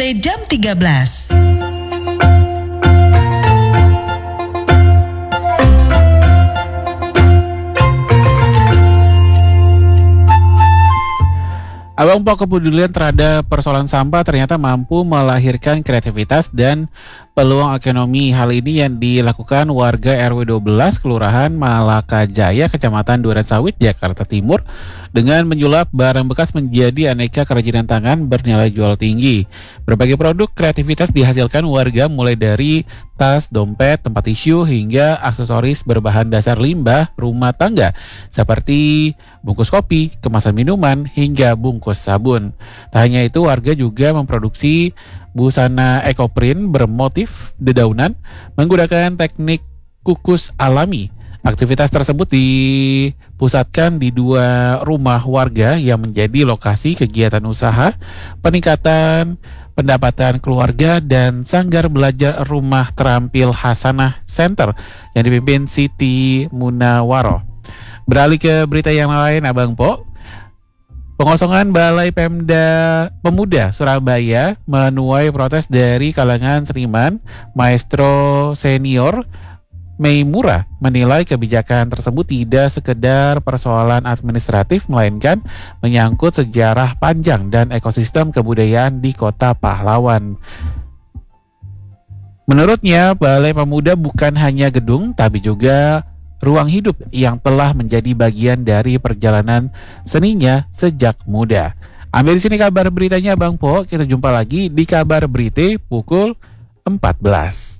BT jam 13. Abang Po, kepedulian terhadap persoalan sampah ternyata mampu melahirkan kreativitas dan peluang ekonomi. Hal ini yang dilakukan warga RW 12 Kelurahan Malaka Jaya, Kecamatan Durensawit, Jakarta Timur dengan menyulap barang bekas menjadi aneka kerajinan tangan bernilai jual tinggi. Berbagai produk kreativitas dihasilkan warga mulai dari tas, dompet, tempat tisu hingga aksesoris berbahan dasar limbah rumah tangga seperti bungkus kopi, kemasan minuman, hingga bungkus sabun. Tak hanya itu, warga juga memproduksi busana ekoprint bermotif dedaunan menggunakan teknik kukus alami. Aktivitas tersebut dipusatkan di 2 rumah warga yang menjadi lokasi kegiatan usaha, peningkatan pendapatan keluarga, dan sanggar belajar rumah terampil Hasanah Center yang dipimpin Siti Munawaro. Beralih ke berita yang lain, Abang Po. Pengosongan Balai Pemuda Surabaya menuai protes dari kalangan seniman. Maestro senior Meimura menilai kebijakan tersebut tidak sekedar persoalan administratif, melainkan menyangkut sejarah panjang dan ekosistem kebudayaan di Kota Pahlawan. Menurutnya, Balai Pemuda bukan hanya gedung, tapi juga ruang hidup yang telah menjadi bagian dari perjalanan seninya sejak muda. Ambil di sini kabar beritanya, Bang Po. Kita jumpa lagi di kabar berita pukul 14.